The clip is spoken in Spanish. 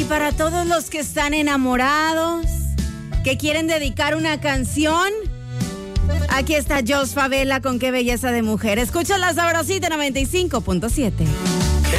para todos los que están enamorados, que quieren dedicar una canción, aquí está Jos Favela con Qué Belleza de Mujer. Escucha la Sabrosita 95.7.